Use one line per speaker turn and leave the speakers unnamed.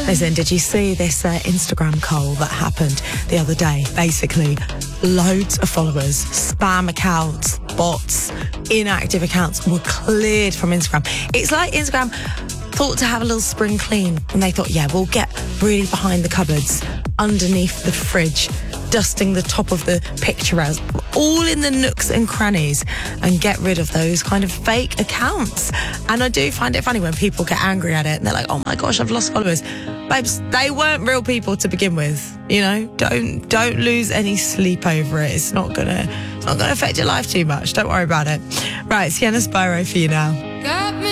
Listen, did you see this Instagram cull that happened the other day? Basically, loads of followers, spam accounts, bots, inactive accounts were cleared from Instagram. It's like Instagram thought to have a little spring clean, and they thought, yeah, we'll get really behind the cupboards, underneath the fridge, dusting the top of the picture as all in the nooks and crannies, and get rid of those kind of fake accounts. And I do find it funny when people get angry at it and they're like, oh my gosh, I've lost followers. Babes, they weren't real people to begin with. You know, don't lose any sleep over it. It's not gonna affect your life too much. Don't worry about it. Right, Sienna Spyro for you now.